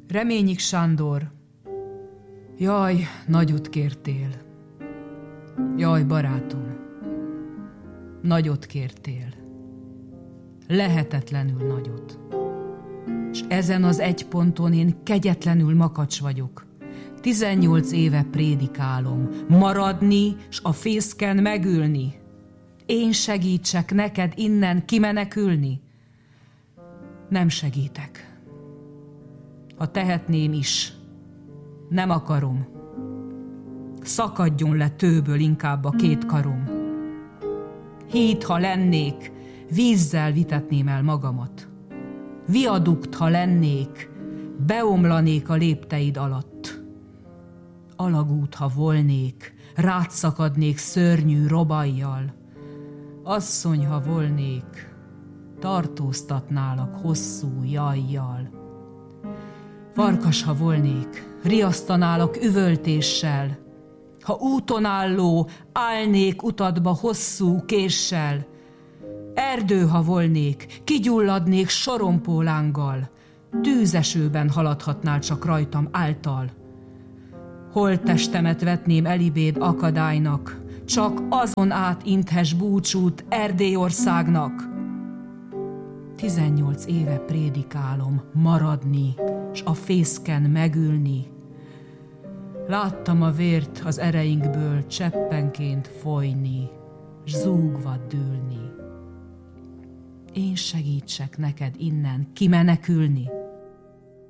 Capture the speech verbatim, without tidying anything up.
Reményik Sándor. Jaj, nagyot kértél. Jaj, barátom, nagyot kértél. Lehetetlenül nagyot. S ezen az egy ponton én kegyetlenül makacs vagyok. Tizennyolc éve prédikálom, maradni, s a fészken megülni. Én segítsek neked innen kimenekülni? Nem segítek. Ha tehetném is, nem akarom. Szakadjon le tőből inkább a két karom. Híd, ha lennék, vízzel vitetném el magamat. Viadukt, ha lennék, beomlanék a lépteid alatt. Alagút, ha volnék, rád szakadnék szörnyű robajjal. Asszony, ha volnék, tartóztatnálak hosszú jajjal. Farkas, ha volnék, riasztanálak üvöltéssel. Ha úton álló, állnék utadba hosszú késsel. Erdő, ha volnék, kigyulladnék sorompólánggal. Tűzesőben haladhatnál csak rajtam által. Holttestemet vetném elibéd akadálynak, csak azon át inthes búcsút Erdélyországnak. Tizennyolc éve prédikálom maradni, s a fészken megülni. Láttam a vért az ereinkből cseppenként folyni, s zúgva dőlni. Én segítsek neked innen kimenekülni?